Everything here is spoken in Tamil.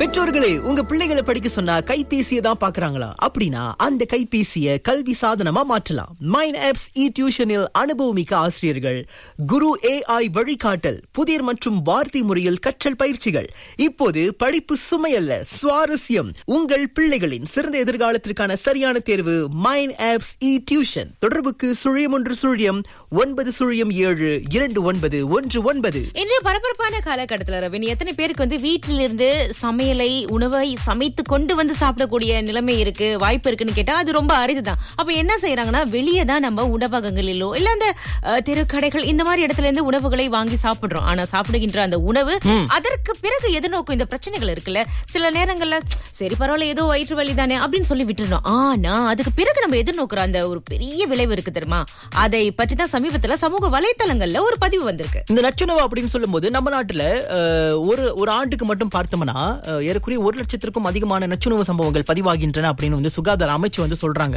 பெற்றோர்களே, உங்க பிள்ளைகளை படிக்க சொன்னா கைபேசியை தான் பாக்குறாங்களா? அப்படின்னா அந்த கைபேசியை கல்வி சாதனமா மாற்றலாம். மைண்ட் ஆப்ஸ் இ டியூஷனில் அனுபவமிக்க ஆசிரியர்கள், குரு AI வழிகாட்டல், புதிர் மற்றும் வார்த்தை முறையில் கற்றல் பயிற்சிகள். இப்போது படிப்பு சுமையல்ல, சுவாரஸ்யம். உங்கள் பிள்ளைகளின் சிறந்த எதிர்காலத்திற்கான சரியான தேர்வு மைண்ட் ஆப்ஸ் இ டியூஷன். தொடர்புக்கு 0107292119. இன்றைய பரபரப்பான காலகட்டத்துல ரவின், எத்தனை பேருக்கு வீட்டிலிருந்து சமையலை உணவை சமைத்து கொண்டு வந்து சாப்பிடக்கூடிய நிலைமை இருக்கு, வாய்ப்பு இருக்குன்னு கேட்டா அது ரொம்ப அரிதுதான். அப்ப என்ன செய்யறாங்கன்னா, வெளியே தான் நம்ம உணவகங்களிலோ இல்ல அந்த தெருக்கடைகள் இந்த மாதிரி இடத்துல இருந்து உணவுகளை வாங்கி சாப்பிடுறோம். ஆனா சாப்பிடுகின்ற அந்த உணவு அதற்கு பிறகு எதிர்நோக்கும் இந்த பிரச்சனைகள் இருக்குல்ல, சில நேரங்கள்ல சரி பரவாயில்ல ஏதோ வயிற்று வலி தானே அப்படின்னு சொல்லி விட்டுறோம். ஆனா அதுக்கு பிறகு நம்ம எதிர்நோக்குற அந்த ஒரு பெரிய விளைவு இருக்கு தெரியுமா? அதை பற்றி தான் சமீபத்துல சமூக வலைத்தளங்கள்ல ஒரு பதிவு வந்திருக்கு. இந்த நச்சுணவு அப்படின்னு சொல்லும் போது நம்ம நாட்டுல ஒரு ஆண்டுக்கு மட்டும் பார்த்தோம்னா ஏறக்குறைய 1 லட்சத்திற்கும் அதிகமான நச்சுணவு சம்பவங்கள் பதிவாகின்றன அப்படின்னு சுகாதார அமைச்சு சொல்றாங்க.